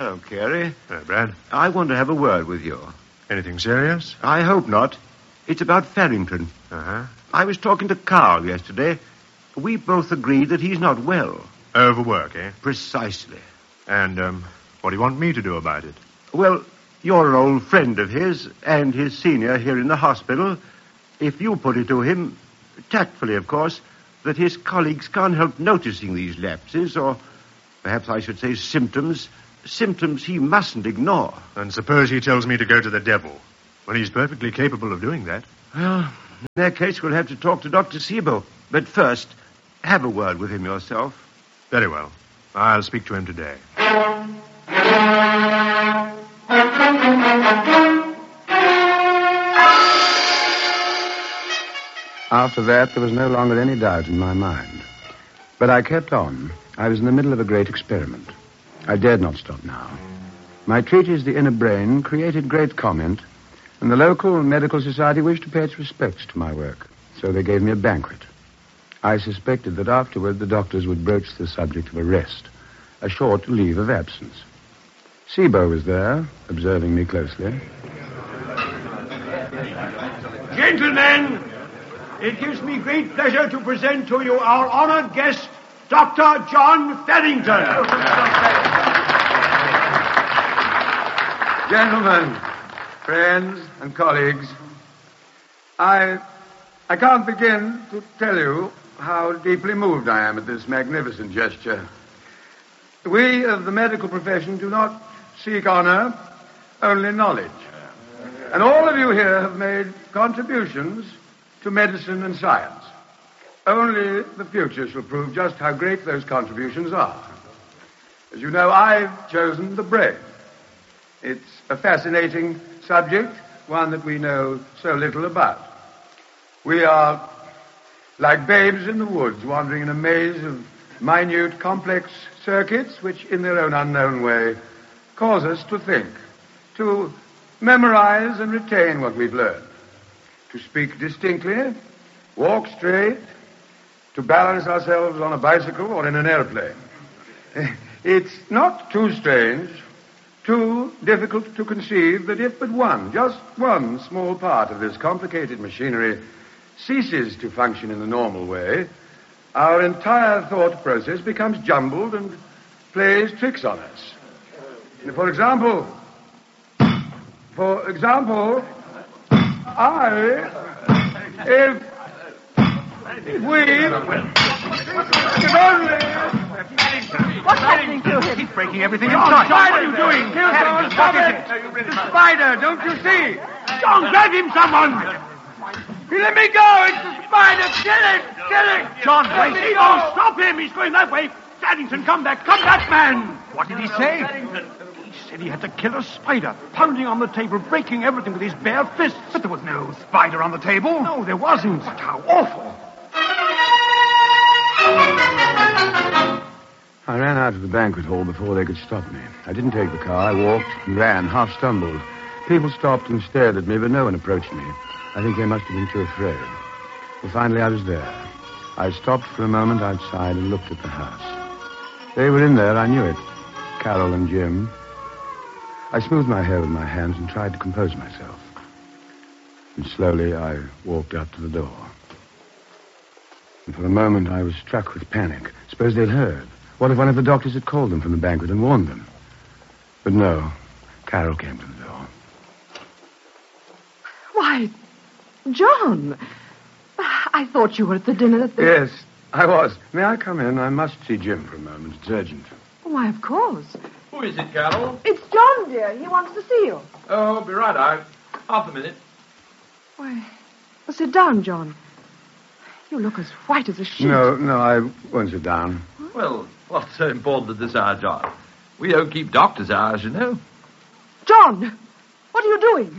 Hello, Carey. Hello, Brad. I want to have a word with you. Anything serious? I hope not. It's about Farrington. Uh-huh. I was talking to Carl yesterday. We both agreed that he's not well. Overwork, eh? Precisely. And, what do you want me to do about it? Well, you're an old friend of his and his senior here in the hospital. If you put it to him, tactfully, of course, that his colleagues can't help noticing these lapses, or perhaps I should say symptoms he mustn't ignore. And suppose he tells me to go to the devil. Well, he's perfectly capable of doing that. Well, in that case, we'll have to talk to Dr. Siebo. But first, have a word with him yourself. Very well. I'll speak to him today. After that, there was no longer any doubt in my mind. But I kept on. I was in the middle of a great experiment. I dared not stop now. My treatise, The Inner Brain, created great comment, and the local medical society wished to pay its respects to my work. So they gave me a banquet. I suspected that afterward the doctors would broach the subject of arrest, a short leave of absence. Siebo was there, observing me closely. Gentlemen, it gives me great pleasure to present to you our honored guest, Dr. John Farrington. Gentlemen, friends, and colleagues, I can't begin to tell you how deeply moved I am at this magnificent gesture. We of the medical profession do not seek honor, only knowledge. And all of you here have made contributions to medicine and science. Only the future shall prove just how great those contributions are. As you know, I've chosen the brain. It's a fascinating subject, one that we know so little about. We are like babes in the woods, wandering in a maze of minute, complex circuits which, in their own unknown way, cause us to think, to memorize and retain what we've learned, to speak distinctly, walk straight, to balance ourselves on a bicycle or in an airplane. It's not too strange, too difficult to conceive that if but one, just one small part of this complicated machinery ceases to function in the normal way, our entire thought process becomes jumbled and plays tricks on us. For example, if we could only... What's happening to him? He's breaking everything in John, sight. what are you doing? John, Stop it! The spider, don't you see? John, grab him, someone! Let me go! It's the spider! Kill it! Kill it! John, let wait. me go! Stop him! He's going that way! Farrington, come back! Come back, man! What did he say? He said he had to kill a spider, pounding on the table, breaking everything with his bare fists. But there was no spider on the table. No, there wasn't. But how awful. I ran out of the banquet hall before they could stop me. I didn't take the car. I walked and ran, half stumbled. People stopped and stared at me, but no one approached me. I think they must have been too afraid. Well, finally I was there. I stopped for a moment outside and looked at the house. They were in there, I knew it. Carol and Jim. I smoothed my hair with my hands and tried to compose myself. And slowly I walked up to the door. And for a moment I was struck with panic. Suppose they'd heard. What if one of the doctors had called them from the banquet and warned them? But no, Carol came to the door. Why, John, I thought you were at the dinner at the... Yes, I was. May I come in? I must see Jim for a moment. It's urgent. Why, of course. Who is it, Carol? It's John, dear. He wants to see you. Oh, be right out. Half a minute. Why, well, sit down, John. You look as white as a sheet. No, I won't sit down. Well, what's so important at this hour, John? We don't keep doctor's hours, you know. John, what are you doing?